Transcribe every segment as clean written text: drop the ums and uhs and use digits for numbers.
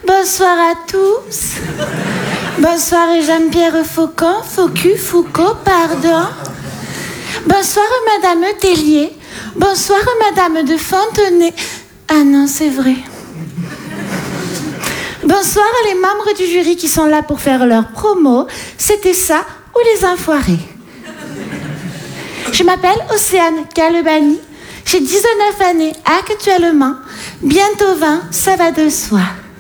Bonsoir à tous. Bonsoir Jean-Pierre Faucon, Foucault, pardon. Bonsoir Madame Tellier. Bonsoir Madame de Fontenay. Ah non, c'est vrai. Bonsoir les membres du jury qui sont là pour faire leur promo. C'était ça ou les enfoirés. Je m'appelle Océane Galebani. J'ai 19 années actuellement. Bientôt 20, ça va de soi.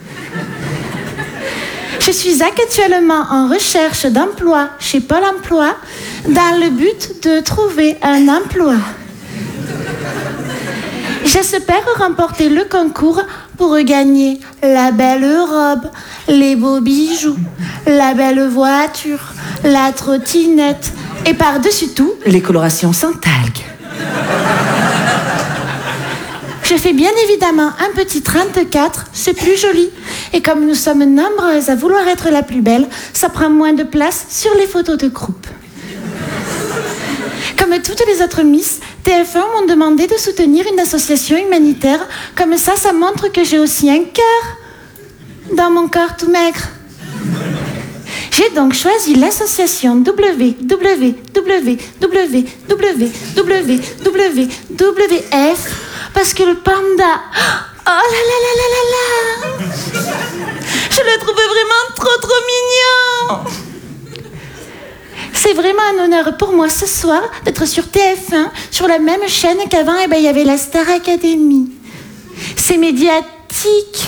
Je suis actuellement en recherche d'emploi chez Pôle emploi dans le but de trouver un emploi. J'espère remporter le concours pour gagner la belle robe, les beaux bijoux, la belle voiture, la trottinette et par-dessus tout, les colorations sans talc. Je fais bien évidemment un petit 34, c'est plus joli. Et comme nous sommes nombreuses à vouloir être la plus belle, ça prend moins de place sur les photos de groupe. Comme toutes les autres Miss, TF1 m'ont demandé de soutenir une association humanitaire. Comme ça montre que j'ai aussi un cœur dans mon corps tout maigre. J'ai donc choisi l'association WWF parce que le panda, oh là là là là là là, je le trouve vraiment trop mignon. C'est vraiment un honneur pour moi ce soir d'être sur TF1, sur la même chaîne qu'avant, il y avait la Star Academy. C'est médiatique.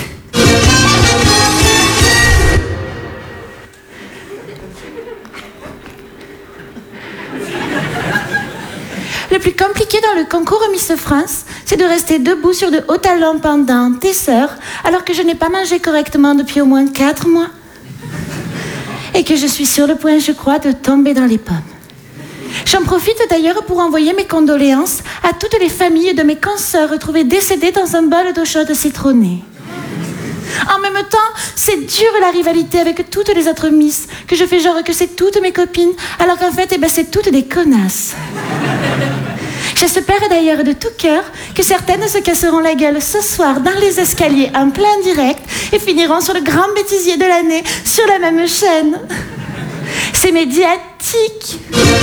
Le plus compliqué dans le concours Miss France, c'est de rester debout sur de hauts talons pendant des heures, alors que je n'ai pas mangé correctement depuis au moins 4 mois. Et que je suis sur le point, je crois, de tomber dans les pommes. J'en profite d'ailleurs pour envoyer mes condoléances à toutes les familles de mes consoeurs retrouvées décédées dans un bol d'eau chaude citronnée. En même temps, c'est dur la rivalité avec toutes les autres Miss, que je fais genre que c'est toutes mes copines, alors qu'en fait, c'est toutes des connasses. J'espère d'ailleurs de tout cœur que certaines se casseront la gueule ce soir dans les escaliers en plein direct et finiront sur le grand bêtisier de l'année sur la même chaîne. C'est médiatique.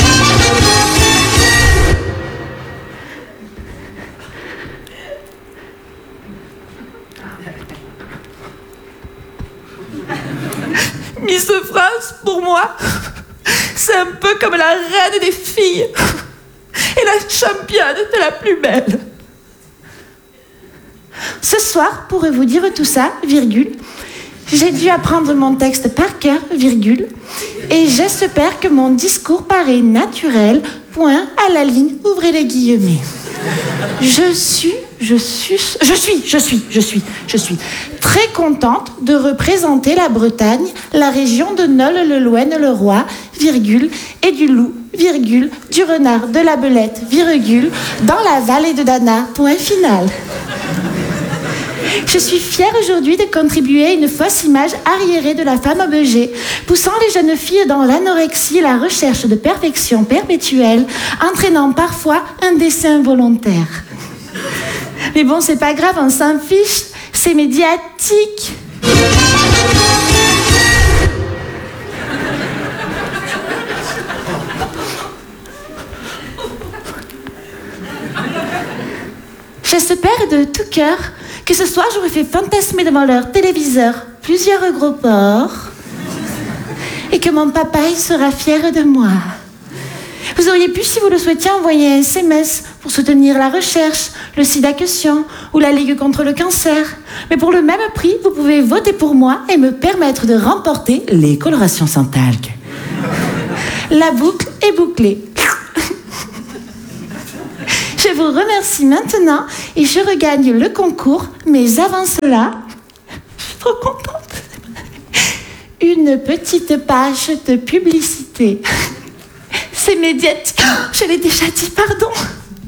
Miss France, pour moi, c'est un peu comme la reine des filles et la championne de la plus belle. Ce soir, pour vous dire tout ça, virgule, j'ai dû apprendre mon texte par cœur, virgule, et j'espère que mon discours paraît naturel, point, à la ligne, ouvrez les guillemets. Je suis très contente de représenter la Bretagne, la région de Nol-le-Louen-le-Roi, virgule, et du loup, virgule, du renard, de la belette, virgule, dans la vallée de Dana, point final. Je suis fière aujourd'hui de contribuer à une fausse image arriérée de la femme objet, poussant les jeunes filles dans l'anorexie et la recherche de perfection perpétuelle, entraînant parfois un décès involontaire. Mais bon, c'est pas grave, on s'en fiche, c'est médiatique. J'espère de tout cœur que ce soir j'aurai fait fantasmer devant leur téléviseur plusieurs gros porcs et que mon papa il sera fier de moi. Vous auriez pu, si vous le souhaitiez, envoyer un SMS pour soutenir la recherche, le SIDA-question ou la Ligue contre le cancer. Mais pour le même prix, vous pouvez voter pour moi et me permettre de remporter les colorations sans talc. La boucle est bouclée. Je vous remercie maintenant et je regagne le concours, mais avant cela, je suis trop contente. Une petite page de publicité. C'est médiatique. Je l'ai déjà dit, pardon.